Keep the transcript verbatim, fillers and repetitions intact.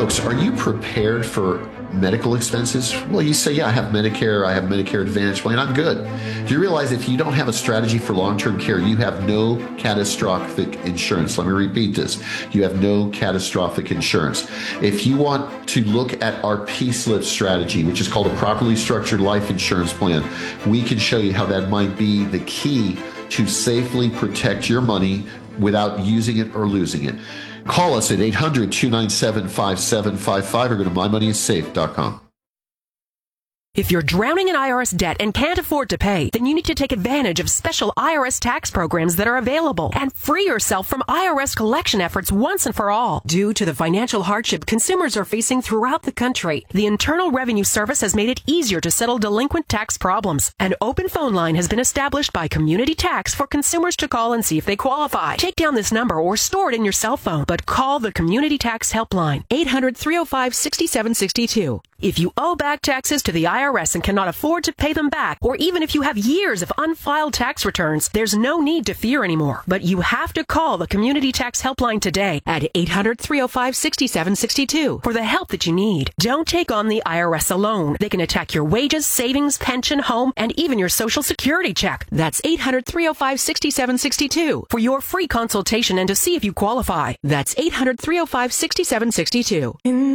folks, are you prepared for medical expenses? Well, you say, yeah, I have Medicare, I have Medicare Advantage plan, I'm good. Do you realize if you don't have a strategy for long-term care, you have no catastrophic insurance? Let me repeat this. You have no catastrophic insurance. If you want to look at our P-SLIP strategy, which is called a properly structured life insurance plan, we can show you how that might be the key to safely protect your money without using it or losing it. Call us at eight hundred, two nine seven, five seven five five or go to my money is safe dot com. If you're drowning in I R S debt and can't afford to pay, then you need to take advantage of special I R S tax programs that are available and free yourself from I R S collection efforts once and for all. Due to the financial hardship consumers are facing throughout the country, the Internal Revenue Service has made it easier to settle delinquent tax problems. An open phone line has been established by Community Tax for consumers to call and see if they qualify. Take down this number or store it in your cell phone, but call the Community Tax Helpline, eight hundred, three oh five, six seven six two. If you owe back taxes to the I R S and cannot afford to pay them back, or even if you have years of unfiled tax returns, there's no need to fear anymore. But you have to call the Community Tax Helpline today at eight hundred, three oh five, six seven six two for the help that you need. Don't take on the I R S alone. They can attack your wages, savings, pension, home, and even your Social Security check. That's eight hundred, three oh five, six seven six two for your free consultation and to see if you qualify. That's eight hundred, three oh five, six seven six two.